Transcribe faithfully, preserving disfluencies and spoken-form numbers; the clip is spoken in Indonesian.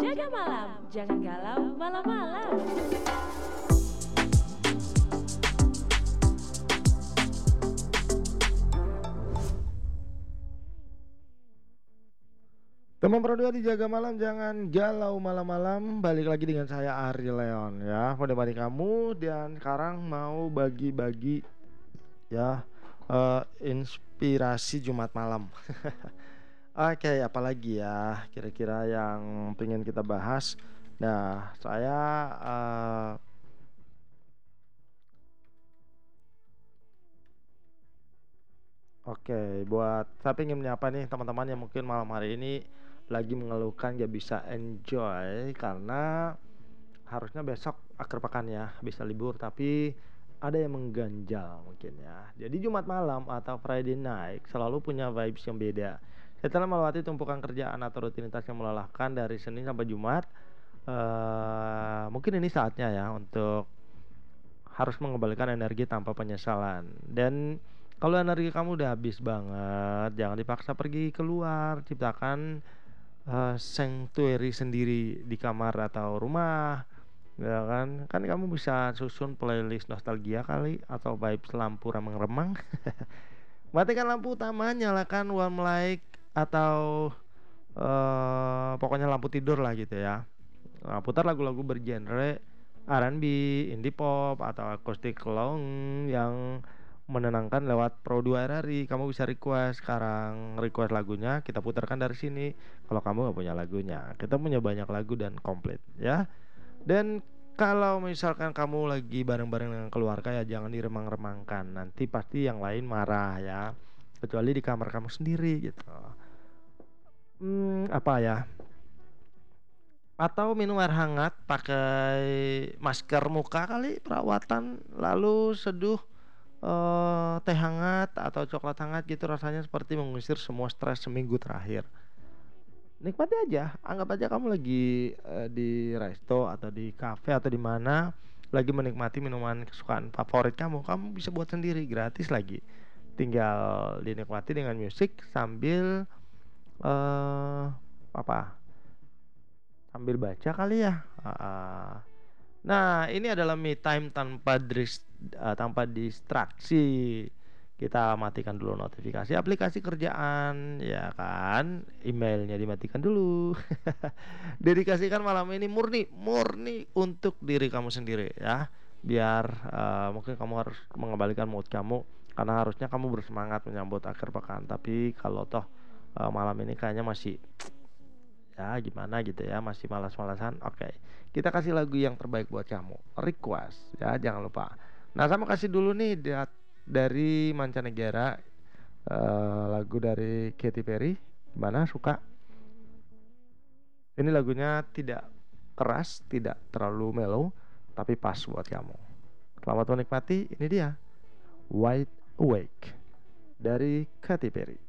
Jaga malam, jangan galau malam-malam. Teman Pro dua di Jaga Malam, jangan galau malam-malam. Balik lagi dengan saya Ari Leon ya, menemani kamu. Dan sekarang mau bagi-bagi ya uh, inspirasi Jumat malam. Oke, apalagi ya kira-kira yang pengen kita bahas. Nah, saya uh, Oke, buat saya pengen menyapa nih teman-teman yang mungkin malam hari ini lagi mengeluhkan gak bisa enjoy karena harusnya besok akhir pekan ya bisa libur, tapi ada yang mengganjal mungkin ya. Jadi Jumat malam atau Friday night selalu punya vibes yang beda. Setelah melewati tumpukan kerjaan atau rutinitas yang melelahkan dari Senin sampai Jumat, uh, mungkin ini saatnya ya untuk harus mengembalikan energi tanpa penyesalan. Dan kalau energi kamu udah habis banget, jangan dipaksa pergi keluar, ciptakan uh, sanctuary sendiri di kamar atau rumah. Ya kan, kan kamu bisa susun playlist nostalgia kali atau vibes lampu remang-remang. Matikan lampu utama, nyalakan warm light atau uh, pokoknya lampu tidur lah gitu ya. Nah, putar lagu-lagu bergenre R and B, indie pop atau akustik long yang menenangkan lewat Pro dua R R I. Kamu bisa request sekarang, request lagunya kita putarkan dari sini. Kalau kamu nggak punya lagunya, kita punya banyak lagu dan komplit ya. Dan kalau misalkan kamu lagi bareng-bareng dengan keluarga ya jangan diremang-remangkan. Nanti pasti yang lain marah ya. Kecuali di kamar kamu sendiri gitu. Hmm, apa ya? Atau minum air hangat, pakai masker muka kali perawatan, lalu seduh eh, teh hangat atau coklat hangat gitu, rasanya seperti mengusir semua stres seminggu terakhir. Nikmati aja, anggap aja kamu lagi eh, di resto atau di cafe atau di mana lagi menikmati minuman kesukaan favorit kamu. Kamu bisa buat sendiri, gratis lagi. Tinggal dinikmati dengan musik sambil eh apa? Sambil baca kali ya. Uh, Nah, ini adalah me time tanpa dris, uh, tanpa distraksi. Kita matikan dulu notifikasi aplikasi kerjaan, ya kan? Emailnya dimatikan dulu. Dedikasikan malam ini murni, murni untuk diri kamu sendiri ya. Biar uh, mungkin kamu harus mengembalikan mood kamu karena harusnya kamu bersemangat menyambut akhir pekan. Tapi kalau toh uh, malam ini kayaknya masih ya gimana gitu ya, masih malas-malasan. Oke, kita kasih lagu yang terbaik buat kamu, request ya, jangan lupa. Nah, sama kasih dulu nih da- dari mancanegara, eh, lagu dari Katy Perry. Gimana, suka? Ini lagunya tidak keras, tidak terlalu mellow, tapi pas buat kamu. Selamat menikmati. Ini dia Wide Awake dari Katy Perry.